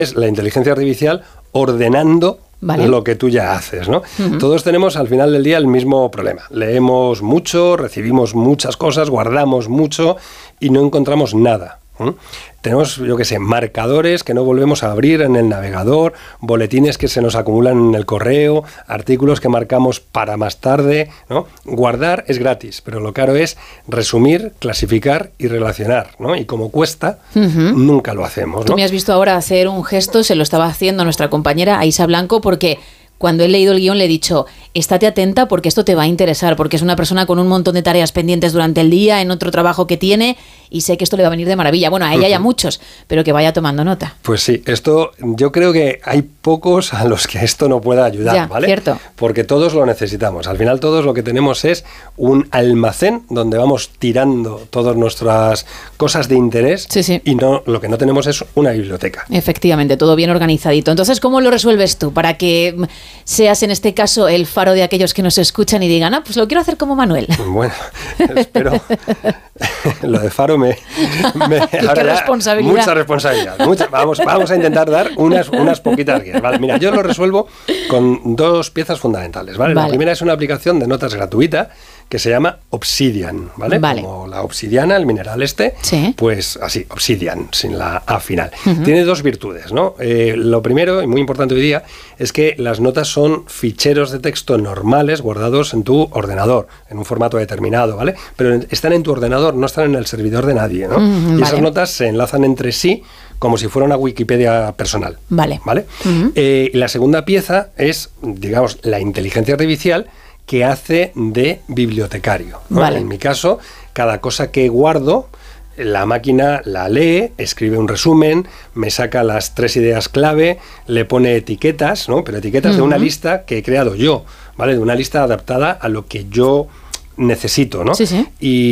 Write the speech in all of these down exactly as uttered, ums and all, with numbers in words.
es la inteligencia artificial ordenando Vale. lo que tú ya haces, ¿no? Uh-huh. Todos tenemos al final del día el mismo problema. Leemos mucho, recibimos muchas cosas, guardamos mucho y no encontramos nada. ¿Mm? Tenemos, yo qué sé, marcadores que no volvemos a abrir en el navegador, boletines que se nos acumulan en el correo, artículos que marcamos para más tarde, ¿no? Guardar es gratis, pero lo caro es resumir, clasificar y relacionar, ¿no? Y como cuesta, uh-huh. nunca lo hacemos, ¿no? Tú me has visto ahora hacer un gesto, se lo estaba haciendo nuestra compañera Aisa Blanco, porque cuando he leído el guión le he dicho, estate atenta porque esto te va a interesar, porque es una persona con un montón de tareas pendientes durante el día, en otro trabajo que tiene, y sé que esto le va a venir de maravilla. Bueno, a ella uh-huh. y a muchos, pero que vaya tomando nota. Pues sí, esto yo creo que hay pocos a los que esto no pueda ayudar, ya, ¿vale? Cierto. Porque todos lo necesitamos. Al final todos lo que tenemos es un almacén donde vamos tirando todas nuestras cosas de interés sí, sí. y no, lo que no tenemos es una biblioteca. Efectivamente, todo bien organizadito. Entonces, ¿cómo lo resuelves tú para que seas en este caso el faro de aquellos que nos escuchan y digan, ah, pues lo quiero hacer como Manuel? Bueno, espero. Lo de faro me... me ¿Qué responsabilidad? Mucha responsabilidad. Mucha, vamos, vamos a intentar dar unas, unas poquitas guías, ¿vale? Mira, yo lo resuelvo con dos piezas fundamentales, ¿vale? Vale. La primera es una aplicación de notas gratuita que se llama Obsidian, ¿vale? Vale. Como la obsidiana, el mineral este, sí. pues así, Obsidian, sin la A final. Uh-huh. Tiene dos virtudes, ¿no? Eh, lo primero, y muy importante hoy día, es que las notas son ficheros de texto normales guardados en tu ordenador, en un formato determinado, ¿vale? Pero están en tu ordenador, no están en el servidor de nadie, ¿no? Uh-huh, y vale. esas notas se enlazan entre sí como si fuera una Wikipedia personal. Vale. ¿Vale? Uh-huh. Eh, la segunda pieza es, digamos, la inteligencia artificial que hace de bibliotecario, ¿no? Vale. En mi caso, cada cosa que guardo, la máquina la lee, escribe un resumen, me saca las tres ideas clave, le pone etiquetas, ¿no? Pero etiquetas uh-huh. de una lista que he creado yo, ¿vale? De una lista adaptada a lo que yo necesito, ¿no? Sí, sí.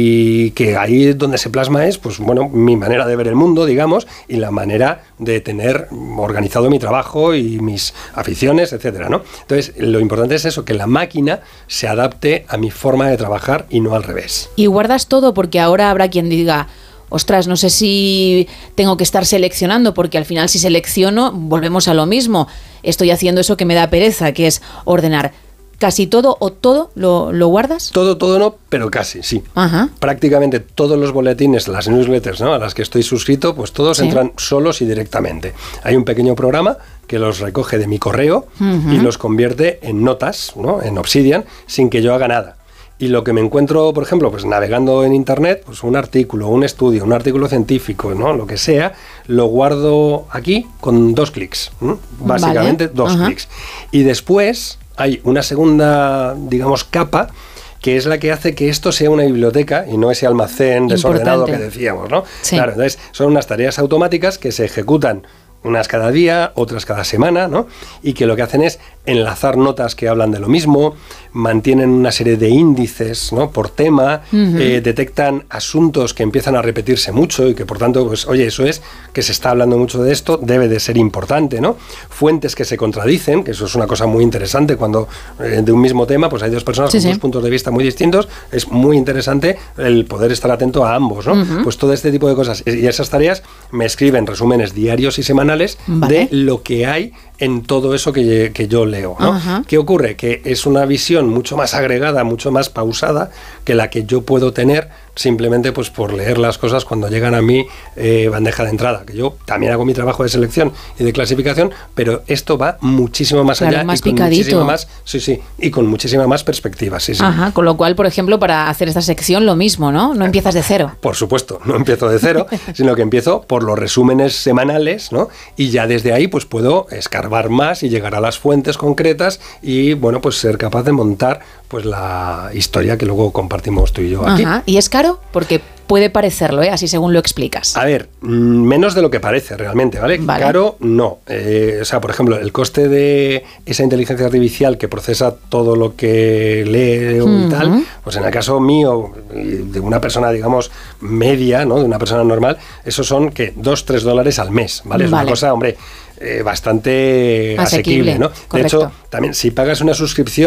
Y que ahí donde se plasma es, pues bueno, mi manera de ver el mundo, digamos, y la manera de tener organizado mi trabajo y mis aficiones, etcétera, ¿no? Entonces, lo importante es eso, que la máquina se adapte a mi forma de trabajar y no al revés. Y guardas todo, porque ahora habrá quien diga, ostras, no sé si tengo que estar seleccionando, porque al final si selecciono, volvemos a lo mismo. Estoy haciendo eso que me da pereza, que es ordenar. ¿Casi todo o todo lo, lo guardas? Todo, todo no, pero casi, sí. Ajá. Prácticamente todos los boletines, las newsletters, ¿no?, a las que estoy suscrito, pues todos sí. entran solos y directamente. Hay un pequeño programa que los recoge de mi correo uh-huh. y los convierte en notas, ¿no?, en Obsidian, sin que yo haga nada. Y lo que me encuentro, por ejemplo, pues navegando en internet, pues un artículo, un estudio, un artículo científico, ¿no?, lo que sea, lo guardo aquí con dos clics, ¿no? Básicamente vale. dos uh-huh. clics. Y después hay una segunda, digamos, capa, que es la que hace que esto sea una biblioteca y no ese almacén desordenado que decíamos, ¿no? Sí. Claro, entonces son unas tareas automáticas que se ejecutan unas cada día, otras cada semana, ¿no? Y que lo que hacen es enlazar notas que hablan de lo mismo, mantienen una serie de índices, ¿no?, por tema, uh-huh. eh, detectan asuntos que empiezan a repetirse mucho y que por tanto, pues oye, eso es que se está hablando mucho de esto, debe de ser importante, ¿no? Fuentes que se contradicen, que eso es una cosa muy interesante cuando eh, de un mismo tema, pues hay dos personas sí, con sí. dos puntos de vista muy distintos, es muy interesante el poder estar atento a ambos, ¿no? Uh-huh. Pues todo este tipo de cosas y esas tareas me escriben resúmenes diarios y semanales vale. de lo que hay en todo eso que, que yo leo, ¿no? Uh-huh. ¿Qué ocurre? Que es una visión mucho más agregada, mucho más pausada que la que yo puedo tener simplemente pues por leer las cosas cuando llegan a mi eh, bandeja de entrada, que yo también hago mi trabajo de selección y de clasificación, pero esto va muchísimo más claro, allá más y con picadito. muchísima más, sí, sí, y con muchísima más perspectiva, sí, sí. Ajá, con lo cual, por ejemplo, para hacer esta sección lo mismo, ¿no? No empiezas de cero. Por supuesto, no empiezo de cero, sino que empiezo por los resúmenes semanales, ¿no? Y ya desde ahí pues puedo escarbar más y llegar a las fuentes concretas y, bueno, pues ser capaz de montar pues la historia que luego compartimos tú y yo aquí. Ajá. ¿Y es caro? Porque puede parecerlo, ¿eh? Así según lo explicas. A ver, menos de lo que parece realmente, ¿vale? Vale. Caro, no. Eh, o sea, por ejemplo, el coste de esa inteligencia artificial que procesa todo lo que lee uh-huh. y tal, pues en el caso mío, de una persona, digamos, media, ¿no?, de una persona normal, esos son, ¿qué? Dos, tres dólares al mes, ¿vale? Es vale. una cosa, hombre, eh, bastante asequible, asequible, ¿no? Correcto. De hecho, también, si pagas una suscripción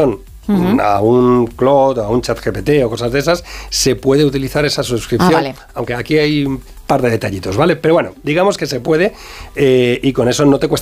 uh-huh. a un Claude, a un ChatGPT o cosas de esas, se puede utilizar esa suscripción, ah, vale. aunque aquí hay un par de detallitos, ¿vale? Pero bueno, digamos que se puede eh, y con eso no te cuesta